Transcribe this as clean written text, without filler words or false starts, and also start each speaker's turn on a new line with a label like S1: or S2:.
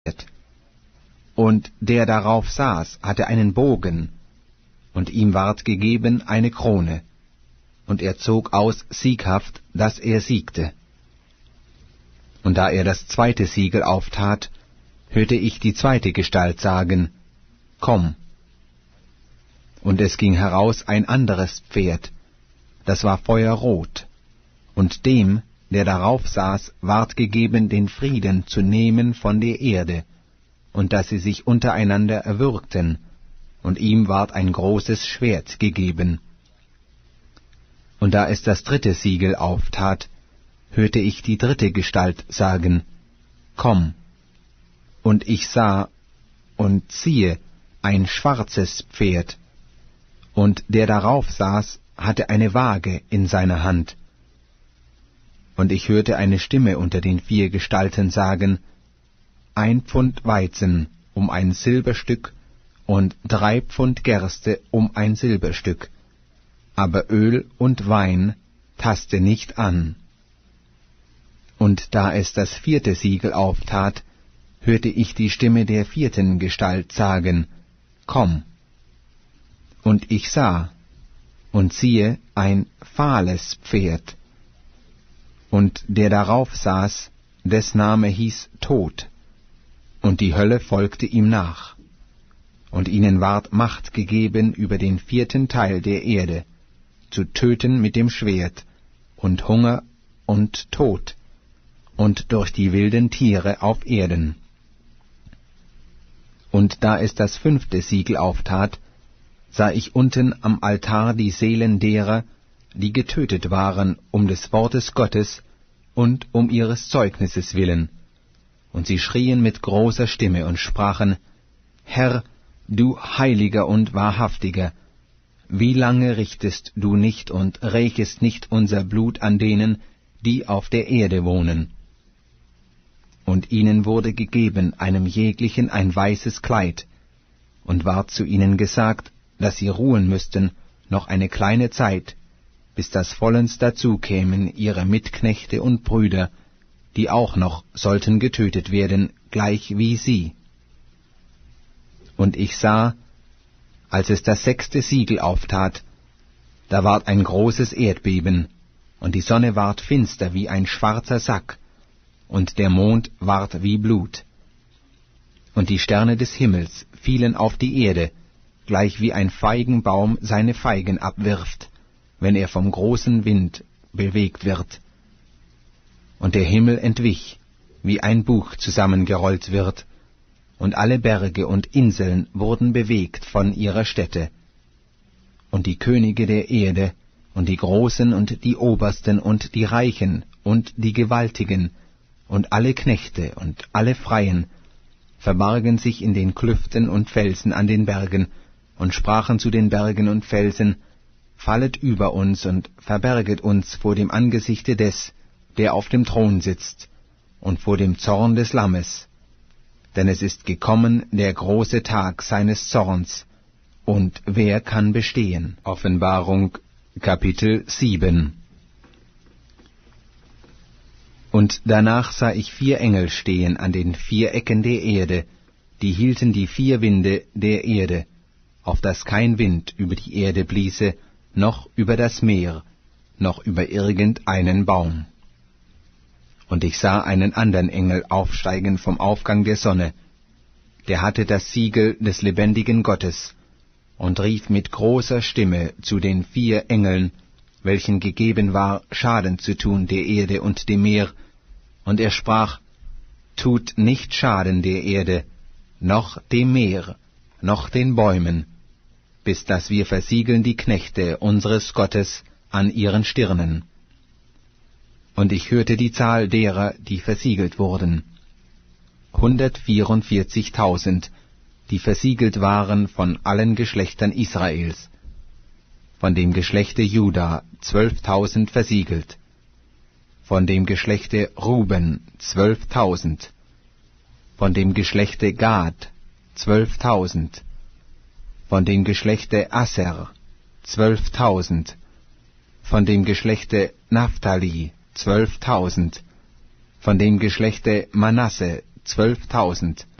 S1: Und der darauf saß, hatte einen Bogen, und ihm ward gegeben eine Krone, und er zog aus sieghaft, dass er siegte. Und da er das zweite Siegel auftat, hörte ich die zweite Gestalt sagen, Komm. Und es ging heraus ein anderes Pferd, das war feuerrot, und dem, der darauf saß, ward gegeben, den Frieden zu nehmen von der Erde, und dass sie sich untereinander erwürgten, und ihm ward ein großes Schwert gegeben. Und da es das dritte Siegel auftat, hörte ich die dritte Gestalt sagen, Komm. Und ich sah, und siehe, ein schwarzes Pferd, und der darauf saß, hatte eine Waage in seiner Hand. Und ich hörte eine Stimme unter den 4 Gestalten sagen, 1 Pfund Weizen um ein Silberstück und 3 Pfund Gerste um ein Silberstück, aber Öl und Wein taste nicht an. Und da es das 4. Siegel auftat, hörte ich die Stimme der 4. Gestalt sagen, Komm. Und ich sah, und siehe, ein fahles Pferd, und der darauf saß, des Name hieß Tod, und die Hölle folgte ihm nach. Und ihnen ward Macht gegeben über den 4. Teil der Erde, zu töten mit dem Schwert, und Hunger und Tod, und durch die wilden Tiere auf Erden. Und da es das 5. Siegel auftat, sah ich unten am Altar die Seelen derer, die getötet waren um des Wortes Gottes und um ihres Zeugnisses willen. Und sie schrien mit großer Stimme und sprachen, Herr, du Heiliger und Wahrhaftiger, wie lange richtest du nicht und rächest nicht unser Blut an denen, die auf der Erde wohnen? Und ihnen wurde gegeben einem jeglichen ein weißes Kleid, und ward zu ihnen gesagt, dass sie ruhen müssten noch eine kleine Zeit, bis das vollends dazu kämen ihre Mitknechte und Brüder, die auch noch sollten getötet werden, gleich wie sie. Und ich sah, als es das 6. Siegel auftat, da ward ein großes Erdbeben, und die Sonne ward finster wie ein schwarzer Sack, und der Mond ward wie Blut. Und die Sterne des Himmels fielen auf die Erde, gleich wie ein Feigenbaum seine Feigen abwirft, wenn er vom großen Wind bewegt wird. Und der Himmel entwich, wie ein Buch zusammengerollt wird, und alle Berge und Inseln wurden bewegt von ihrer Stätte. Und die Könige der Erde, und die Großen und die Obersten und die Reichen und die Gewaltigen, und alle Knechte und alle Freien, verbargen sich in den Klüften und Felsen an den Bergen, und sprachen zu den Bergen und Felsen, Fallet über uns und verberget uns vor dem Angesichte des, der auf dem Thron sitzt, und vor dem Zorn des Lammes. Denn es ist gekommen der große Tag seines Zorns, und wer kann bestehen? Offenbarung, Kapitel 7. Und danach sah ich 4 Engel stehen an den 4 Ecken der Erde, die hielten die 4 Winde der Erde, auf dass kein Wind über die Erde bliese, noch über das Meer, noch über irgendeinen Baum. Und ich sah einen andern Engel aufsteigen vom Aufgang der Sonne, der hatte das Siegel des lebendigen Gottes, und rief mit großer Stimme zu den 4 Engeln, welchen gegeben war, Schaden zu tun der Erde und dem Meer, und er sprach, Tut nicht Schaden der Erde, noch dem Meer, noch den Bäumen, bis dass wir versiegeln die Knechte unseres Gottes an ihren Stirnen. Und ich hörte die Zahl derer, die versiegelt wurden. 144.000, die versiegelt waren von allen Geschlechtern Israels. Von dem Geschlechte Juda 12.000 versiegelt. Von dem Geschlechte Ruben 12.000. Von dem Geschlechte Gad 12.000. Von dem Geschlechte Asser 12.000. Von dem Geschlechte Naphtali 12.000. Von dem Geschlechte Manasse 12.000.